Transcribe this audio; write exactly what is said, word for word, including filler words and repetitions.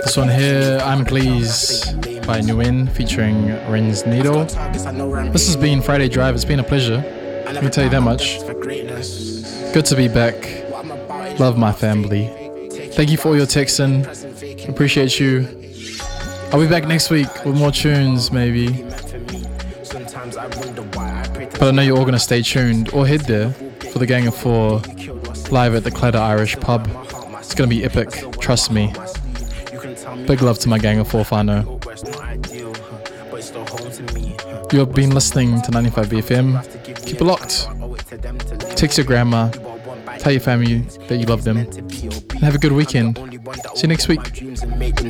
This one here, I'm Pleased by Nguyen featuring Ren's Needle. This has been Friday Drive. It's been a pleasure. Let me tell you that much. Good to be back. Love my family. Thank you for all your texting. Appreciate you. I'll be back next week with more tunes, maybe. But I know you're all going to stay tuned or head there for the Gang of Four live at the Clatter Irish Pub. It's going to be epic, trust me. Big love to my Gang of Four whānau. You have been listening to ninety-five B F M. Keep it locked. Text your grandma. Tell your family that you love them. And have a good weekend. See you next week.